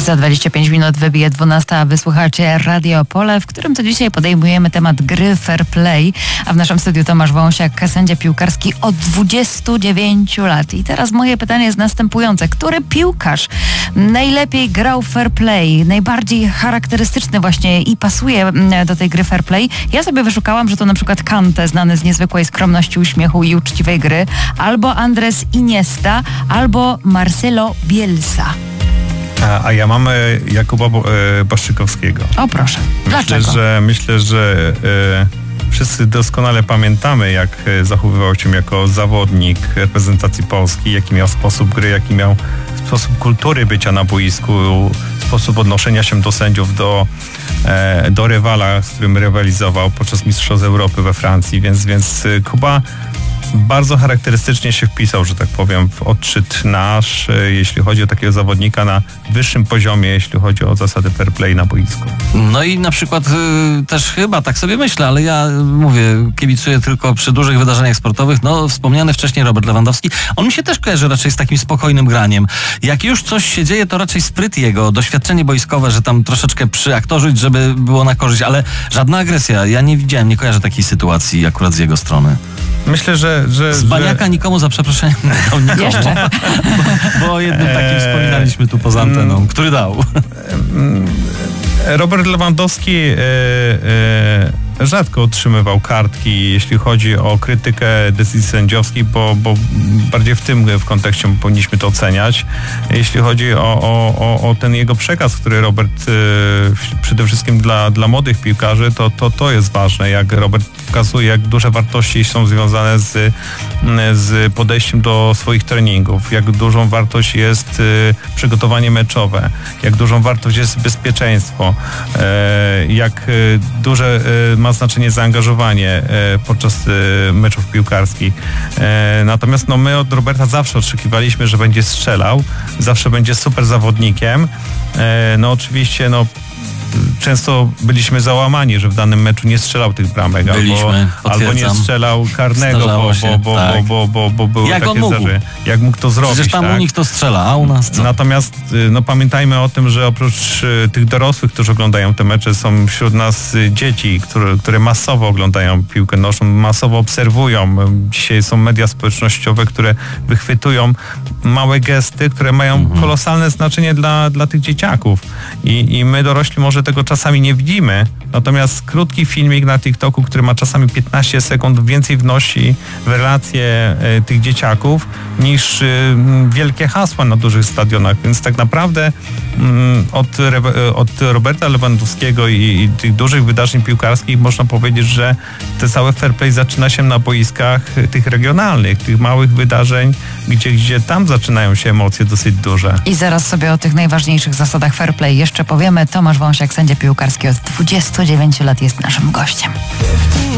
Za 25 minut wybije 12, a wysłuchacie Radio Pole, w którym to dzisiaj podejmujemy temat gry fair play. A w naszym studiu Tomasz Wąsiak, sędzia piłkarski od 29 lat. I teraz moje pytanie jest następujące. Który piłkarz najlepiej grał fair play? Najbardziej charakterystyczny właśnie i pasuje do tej gry fair play? Ja sobie wyszukałam, że to na przykład Kante, znany z niezwykłej skromności, uśmiechu i uczciwej gry, albo Andres Iniesta, albo Marcelo Bielsa. A ja mam Jakuba Błaszczykowskiego. O proszę. Dlaczego? Myślę, że wszyscy doskonale pamiętamy, jak zachowywał się jako zawodnik reprezentacji Polski, jaki miał sposób gry, jaki miał sposób kultury bycia na boisku, sposób odnoszenia się do sędziów, do rywala, z którym rywalizował podczas Mistrzostw Europy we Francji, więc Kuba bardzo charakterystycznie się wpisał, że tak powiem, w odczyt nasz, jeśli chodzi o takiego zawodnika na wyższym poziomie, jeśli chodzi o zasady fair play na boisku. No i na przykład też chyba, tak sobie myślę, ale ja mówię, kibicuję tylko przy dużych wydarzeniach sportowych, no wspomniany wcześniej Robert Lewandowski, on mi się też kojarzy raczej z takim spokojnym graniem. Jak już coś się dzieje, to raczej spryt jego, doświadczenie boiskowe, że tam troszeczkę przyaktorzyć, żeby było na korzyść, ale żadna agresja. Ja nie widziałem, nie kojarzę takiej sytuacji akurat z jego strony. Myślę, że z baniaka nikomu za przeproszeniem nikomu. Jeszcze. Bo o jednym takim wspominaliśmy tu poza anteną, który dał. Robert Lewandowski rzadko otrzymywał kartki, jeśli chodzi o krytykę decyzji sędziowskich, bo bardziej w kontekście powinniśmy to oceniać. Jeśli chodzi o ten jego przekaz, który Robert przede wszystkim dla młodych piłkarzy, to jest ważne, jak Robert pokazuje, jak duże wartości są związane z podejściem do swoich treningów, jak dużą wartość jest przygotowanie meczowe, jak dużą wartość jest bezpieczeństwo, jak duże ma znaczenie zaangażowanie podczas meczów piłkarskich. Natomiast my od Roberta zawsze oczekiwaliśmy, że będzie strzelał, zawsze będzie super zawodnikiem. Oczywiście często byliśmy załamani, że w danym meczu nie strzelał tych bramek, albo nie strzelał karnego, bo były jak takie zdarzenia. Jak mógł to zrobić? Przecież tam u nich to strzela, a u nas co? Natomiast pamiętajmy o tym, że oprócz tych dorosłych, którzy oglądają te mecze, są wśród nas dzieci, które masowo oglądają piłkę nożną, masowo obserwują. Dzisiaj są media społecznościowe, które wychwytują małe gesty, które mają kolosalne znaczenie dla tych dzieciaków. I my dorośli może tego czasami nie widzimy, natomiast krótki filmik na TikToku, który ma czasami 15 sekund, więcej wnosi w relacje tych dzieciaków niż wielkie hasła na dużych stadionach, więc tak naprawdę od Roberta Lewandowskiego i tych dużych wydarzeń piłkarskich można powiedzieć, że te całe fair play zaczyna się na boiskach tych regionalnych, tych małych wydarzeń, gdzie tam zaczynają się emocje dosyć duże. I zaraz sobie o tych najważniejszych zasadach fair play jeszcze powiemy. Tomasz Wąsiak, sędzia piłkarski od 29 lat jest naszym gościem.